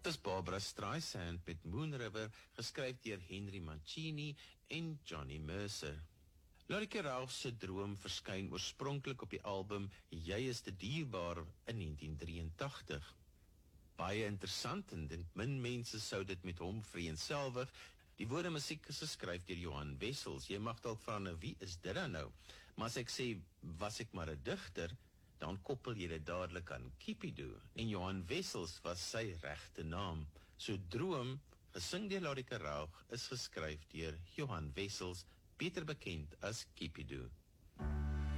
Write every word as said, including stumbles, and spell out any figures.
Dis Barbara Streisand met Moon River, geskryf deur Henry Mancini en Johnny Mercer. Lorika Ralph se droom verskyn oorspronklik op die album Jy is te dierbaar in negentien drieëntagtig. Baie interessant en dink min mense sou dit met hom vereenselwig. Die woorde musiek is geskryf deur Johan Wessels. Jy mag dalk vra, nou wie is dit dan nou? Maar as ek sê, was ek maar 'n digter, dan koppel jy dit dadelik aan Kipido, en Johan Wessels was sy regte naam. So Droom, gesing deur Lorika Rauch, is geskryf deur Johan Wessels, beter bekend as Kipido.